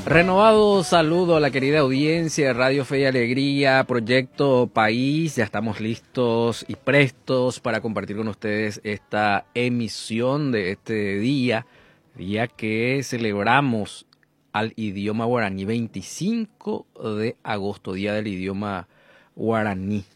Renovado saludo a la querida audiencia de Radio Fe y Alegría, Proyecto País. Ya estamos listos y prestos para compartir con ustedes esta emisión de este día que celebramos al idioma guaraní, 25 de agosto, Día del Idioma Guaraní.